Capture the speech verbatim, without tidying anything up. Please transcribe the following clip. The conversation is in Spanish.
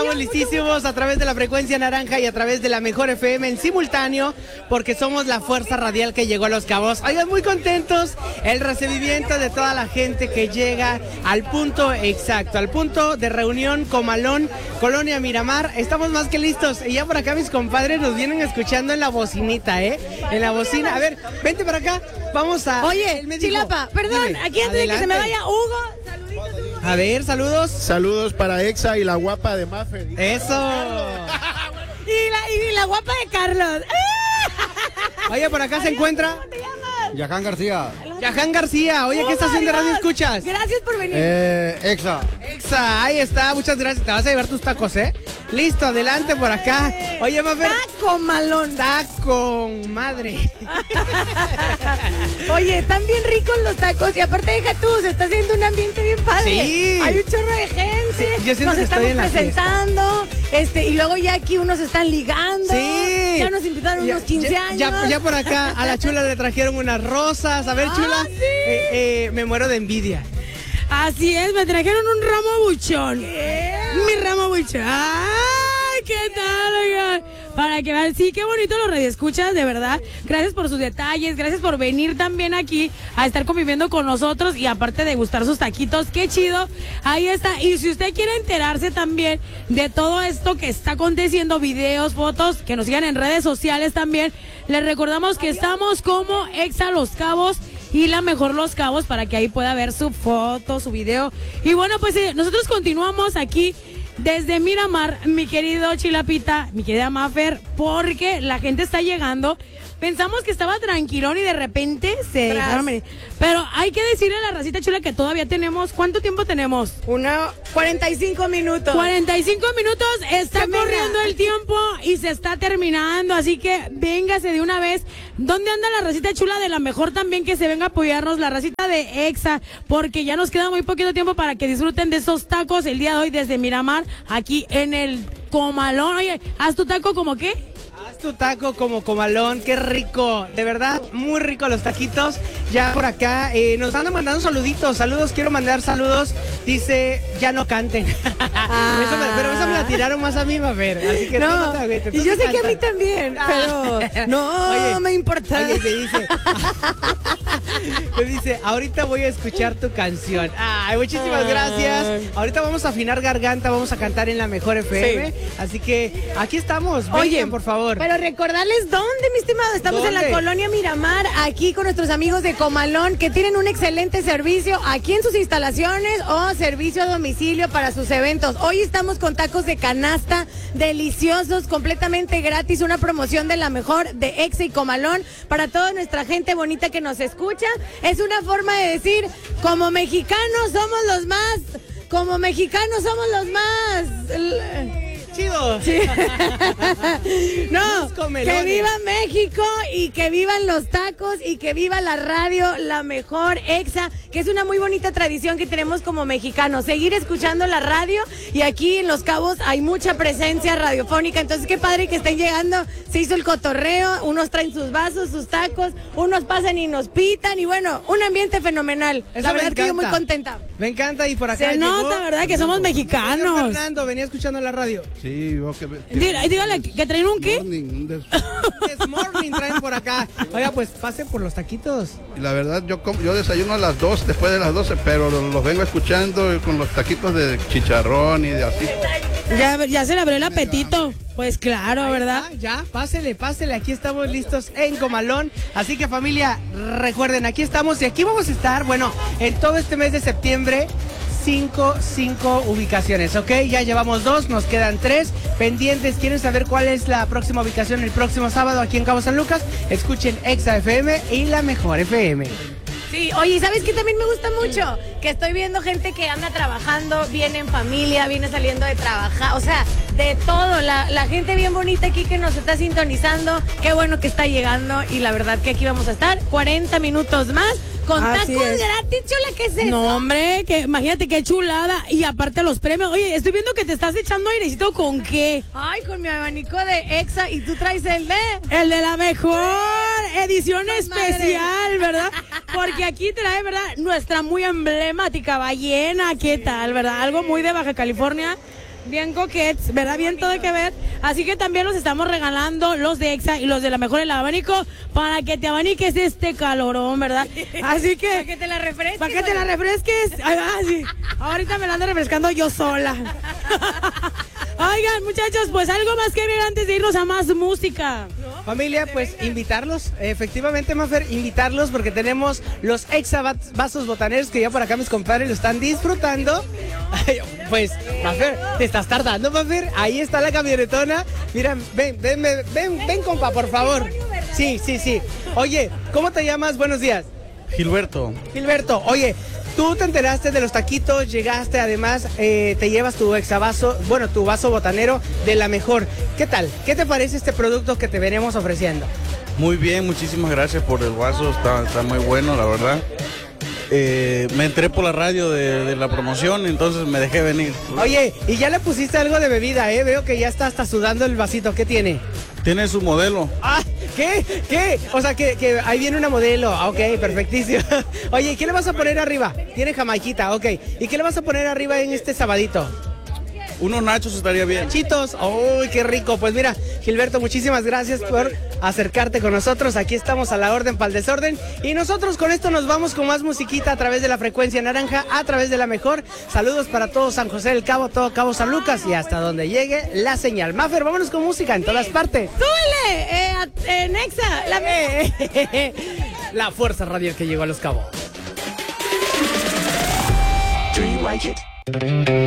estamos listísimos a través de la frecuencia naranja y a través de la Mejor F M en simultáneo, porque somos la fuerza radial que llegó a Los Cabos. Oigan, muy contentos, el recibimiento de toda la gente que llega al punto exacto, al punto de reunión Comalón, Colonia Miramar. Estamos más que listos y ya por acá mis compadres nos vienen escuchando en la bocinita, ¿eh? En la bocina. A ver, vente para acá, vamos a... Oye, Chilapa, perdón, dime, aquí antes adelante. de que se me vaya Hugo, saluditos. Hugo. A ver, saludos. Saludos para Exa y la guapa de Maffer. Eso. y, la, y la guapa de Carlos. Oye, por acá Adiós, se encuentra... ¿Cómo te llamas? Yaján García. Yaján García, oye, oh, ¿qué estación de radio escuchas? Gracias por venir. Eh, Exa. Exa, ahí está, muchas gracias. Te vas a llevar tus tacos, ¿eh? Listo, adelante por acá. Oye, Mafer. Taco malón. Taco, madre. Oye, están bien ricos los tacos y aparte deja tú, se está haciendo un ambiente bien padre. Sí. Hay un chorro de gente. Sí, yo siento nos que estamos estoy en la presentando, este, y luego ya aquí unos están ligando. Sí. Ya nos invitaron ya, unos quince ya, años. Ya, ya por acá a la chula le trajeron unas rosas. A ver, ah, chula, sí. eh, eh, me muero de envidia. Así es, me trajeron un ramo buchón. ¿Qué? Mi ramo buchón. ¡Ay, qué tal, oigan! Para que vean, sí, qué bonito los radioescuchas, de verdad. Gracias por sus detalles, gracias por venir también aquí a estar conviviendo con nosotros y aparte de gustar sus taquitos, qué chido. Ahí está. Y si usted quiere enterarse también de todo esto que está aconteciendo, videos, fotos, que nos sigan en redes sociales también, les recordamos que estamos como Exa Los Cabos y la Mejor Los Cabos para que ahí pueda ver su foto, su video. Y bueno, pues eh, nosotros continuamos aquí desde Miramar, mi querido Chilapita, mi querida Maffer, porque la gente está llegando. Pensamos que estaba tranquilón y de repente se dejaron venir. Pero hay que decirle a la racita chula que todavía tenemos, ¿cuánto tiempo tenemos? Una, cuarenta y cinco minutos. cuarenta y cinco minutos, está corriendo el tiempo y se está terminando, así que véngase de una vez. ¿Dónde anda la racita chula de la Mejor también que se venga a apoyarnos? La racita de Exa, porque ya nos queda muy poquito tiempo para que disfruten de esos tacos el día de hoy desde Miramar, aquí en el Comalón. Oye, ¿haz tu taco como qué? Haz tu taco como Comalón, qué rico, de verdad, muy rico los taquitos. Ya por acá eh, nos andan mandando saluditos, saludos, quiero mandar saludos. Dice, ya no canten. Ah. Eso me, pero eso me la tiraron más a mí, Mafer. Así que no, no te agüites, y yo sé que a mí también, pero no oye, me importa. Oye, te dice, te dice, ahorita voy a escuchar tu canción. Ay, muchísimas gracias. Ahorita vamos a afinar garganta, vamos a cantar en la Mejor F M. Sí. Así que aquí estamos. Oye, vengan, por favor. Pero recordarles dónde, mi estimado. Estamos ¿Dónde? en la Colonia Miramar, aquí con nuestros amigos de Comalón, que tienen un excelente servicio aquí en sus instalaciones o servicio a domicilio para sus eventos. Hoy estamos con tacos de canasta, deliciosos, completamente gratis, una promoción de la Mejor de Exa y Comalón para toda nuestra gente bonita que nos escucha. Es una forma de decir, como mexicanos somos los más, como mexicanos somos los más... Chido. Sí. No, que viva México y que vivan los tacos y que viva la radio, la Mejor Exa, que es una muy bonita tradición que tenemos como mexicanos, seguir escuchando la radio, y aquí en Los Cabos hay mucha presencia radiofónica, entonces qué padre que estén llegando, se hizo el cotorreo, unos traen sus vasos, sus tacos, unos pasan y nos pitan, y bueno, un ambiente fenomenal. Eso la verdad que que yo muy contenta. Me encanta, y por acá se llegó, nota, ¿verdad? Que somos mexicanos. Fernando, venía escuchando la radio. Sí, yo que... Dígale, dígale, ¿que traen un qué? Morning, un des... This morning traen por acá. Oiga, pues pasen por los taquitos. Y la verdad, yo yo desayuno a las dos, después de las doce, pero los vengo escuchando con los taquitos de chicharrón y de así. Ya, ya se le abrió el apetito. Pues claro, Ahí ¿verdad? Está, ya, pásele, pásele, aquí estamos listos en Comalón. Así que familia, recuerden, aquí estamos y aquí vamos a estar, bueno, en todo este mes de septiembre, cinco, cinco ubicaciones, ¿ok? Ya llevamos dos, nos quedan tres pendientes. ¿Quieren saber cuál es la próxima ubicación el próximo sábado aquí en Cabo San Lucas? Escuchen Exa F M y la Mejor F M. Sí, oye, ¿sabes qué también me gusta mucho? Que estoy viendo gente que anda trabajando, viene en familia, viene saliendo de trabajar, o sea, de todo, la, la gente bien bonita aquí que nos está sintonizando, qué bueno que está llegando, y la verdad que aquí vamos a estar cuarenta minutos más con Así tacos es. gratis, chula, ¿qué es eso? No, hombre, que imagínate qué chulada, y aparte los premios. Oye, estoy viendo que te estás echando airecito, ¿con qué? Ay, con mi abanico de Exa, y tú traes el de... El de la Mejor edición Con especial, madre. ¿verdad? Porque aquí trae, ¿verdad? Nuestra muy emblemática ballena, ¿qué tal, verdad? Algo muy de Baja California. Bien coquets, ¿verdad? Bien todo que ver. Así que también los estamos regalando los de Exa y los de la mejor el abanico para que te abaniques este calorón, ¿verdad? Así que... Para que te la refresques. Para que te la refresques. Ah, sí. Ahorita me la ando refrescando yo sola. Oigan, muchachos, pues algo más que ver antes de irnos a más música. Familia, pues invitarlos, efectivamente, Mafer, invitarlos porque tenemos los Exa vasos botaneros que ya por acá mis compadres lo están disfrutando. Pues, Mafer, te estás tardando, Mafer. Ahí está la camionetona. Mira, ven, ven, ven, ven, ven, compa, por favor. Sí, sí, sí. Oye, ¿cómo te llamas? Buenos días. Gilberto. Gilberto, oye, tú te enteraste de los taquitos, llegaste, además, eh, te llevas tu exavaso, bueno, tu vaso botanero de la mejor. ¿Qué tal? ¿Qué te parece este producto que te venimos ofreciendo? Muy bien, muchísimas gracias por el vaso, está, está muy bueno, la verdad. Eh, me entré por la radio de, de la promoción, entonces me dejé venir. Oye, y ya le pusiste algo de bebida, ¿eh? Veo que ya está hasta sudando el vasito. ¿Qué tiene? Tiene su modelo. Ah, ¿qué? ¿Qué? O sea, que, que ahí viene una modelo. Ok, perfectísimo. Oye, ¿qué le vas a poner arriba? Tiene jamaiquita, ok. ¿Y qué le vas a poner arriba en este sabadito? Unos nachos estaría bien. Nachitos. Uy, qué rico. Pues mira, Gilberto, muchísimas gracias por acercarte con nosotros. Aquí estamos a la orden para el desorden. Y nosotros con esto nos vamos con más musiquita a través de la frecuencia naranja, a través de la mejor. Saludos para todo San José del Cabo, todo Cabo San Lucas y hasta donde llegue la señal. Mafer, vámonos con música en todas partes. ¡Súbele! Eh, a- en Exa, la... La fuerza radial que llegó a los cabos. Do you like it?